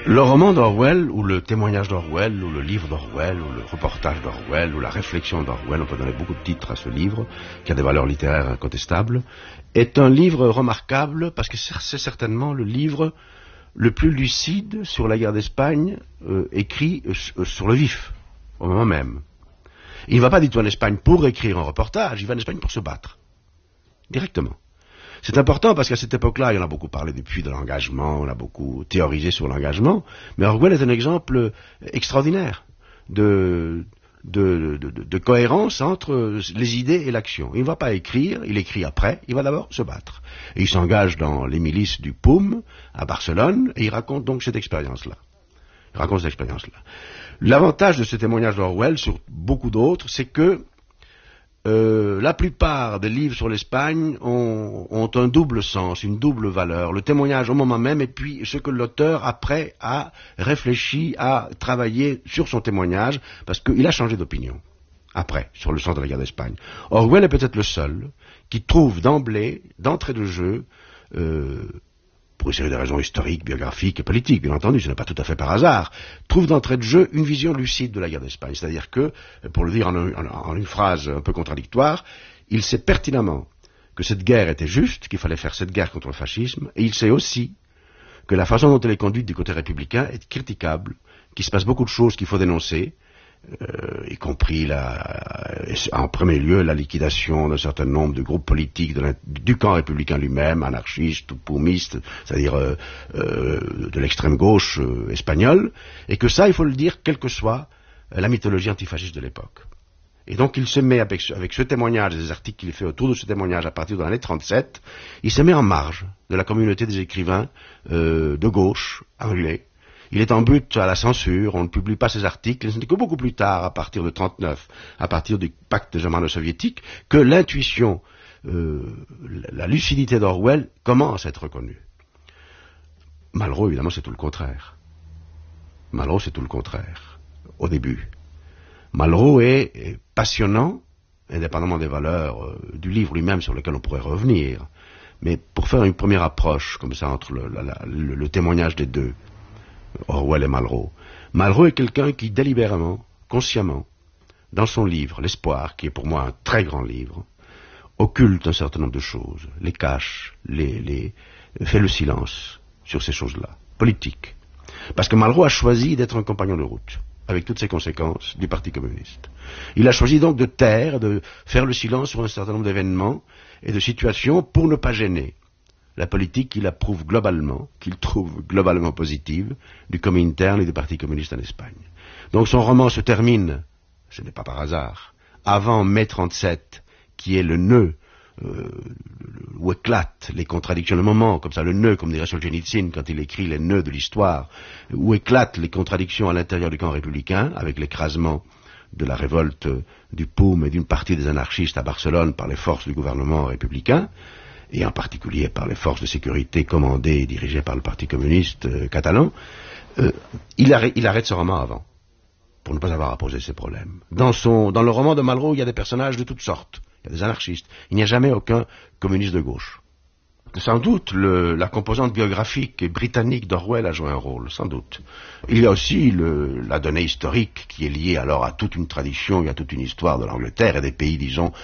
Le roman d'Orwell, ou le témoignage d'Orwell, ou le livre d'Orwell, ou le reportage d'Orwell, ou la réflexion d'Orwell, on peut donner beaucoup de titres à ce livre, qui a des valeurs littéraires incontestables, est un livre remarquable parce que c'est certainement le livre le plus lucide sur la guerre d'Espagne, écrit sur le vif, au moment même. Il ne va pas du tout en Espagne pour écrire un reportage, il va en Espagne pour se battre, directement. C'est important parce qu'à cette époque-là, il y en a beaucoup parlé depuis de l'engagement, on a beaucoup théorisé sur l'engagement, mais Orwell est un exemple extraordinaire de cohérence entre les idées et l'action. Il ne va pas écrire, il écrit après, il va d'abord se battre. Et il s'engage dans les milices du POUM à Barcelone, et il raconte donc cette expérience-là. L'avantage de ce témoignage d'Orwell sur beaucoup d'autres, c'est que la plupart des livres sur l'Espagne ont un double sens, une double valeur. Le témoignage au moment même et puis ce que l'auteur après a réfléchi, a travaillé sur son témoignage parce qu'il a changé d'opinion après sur le sens de la guerre d'Espagne. Orwell est peut-être le seul qui trouve d'emblée, d'entrée de jeu, pour une série de raisons historiques, biographiques et politiques, bien entendu, ce n'est pas tout à fait par hasard, trouve d'entrée de jeu une vision lucide de la guerre d'Espagne. C'est-à-dire que, pour le dire en une phrase un peu contradictoire, il sait pertinemment que cette guerre était juste, qu'il fallait faire cette guerre contre le fascisme, et il sait aussi que la façon dont elle est conduite du côté républicain est critiquable, qu'il se passe beaucoup de choses qu'il faut dénoncer, y compris en premier lieu la liquidation d'un certain nombre de groupes politiques du camp républicain lui-même, anarchistes ou poumistes, c'est-à-dire de l'extrême gauche espagnole, et que ça, il faut le dire, quelle que soit la mythologie antifasciste de l'époque. Et donc il se met avec ce témoignage, des articles qu'il fait autour de ce témoignage à partir de l'année 37, il se met en marge de la communauté des écrivains de gauche anglais. Il est en but à la censure, on ne publie pas ses articles, et ce n'est que beaucoup plus tard, à partir de 1939, à partir du pacte germano-soviétique, que l'intuition, la lucidité d'Orwell commence à être reconnue. Malraux, évidemment, c'est tout le contraire. Malraux, c'est tout le contraire, au début. Malraux est passionnant, indépendamment des valeurs du livre lui-même sur lequel on pourrait revenir, mais pour faire une première approche, comme ça, entre le témoignage des deux, Orwell et Malraux. Malraux est quelqu'un qui délibérément, consciemment, dans son livre, L'Espoir, qui est pour moi un très grand livre, occulte un certain nombre de choses, les cache, fait le silence sur ces choses-là, politiques. Parce que Malraux a choisi d'être un compagnon de route, avec toutes ses conséquences, du Parti communiste. Il a choisi donc de taire, de faire le silence sur un certain nombre d'événements et de situations pour ne pas gêner la politique qu'il approuve globalement, qu'il trouve globalement positive, du Comintern et du Parti communiste en Espagne. Donc son roman se termine, ce n'est pas par hasard, avant mai 37, qui est le nœud, où éclatent les contradictions, le moment, comme ça, le nœud, comme dirait Solzhenitsyn quand il écrit les nœuds de l'histoire, où éclatent les contradictions à l'intérieur du camp républicain, avec l'écrasement de la révolte du POUM et d'une partie des anarchistes à Barcelone par les forces du gouvernement républicain, et en particulier par les forces de sécurité commandées et dirigées par le Parti communiste catalan, il arrête ce roman avant, pour ne pas avoir à poser ses problèmes. Dans le roman de Malraux, il y a des personnages de toutes sortes, il y a des anarchistes, il n'y a jamais aucun communiste de gauche. Sans doute, la composante biographique et britannique d'Orwell a joué un rôle, sans doute. Il y a aussi la donnée historique qui est liée alors à toute une tradition et à toute une histoire de l'Angleterre et des pays, disons,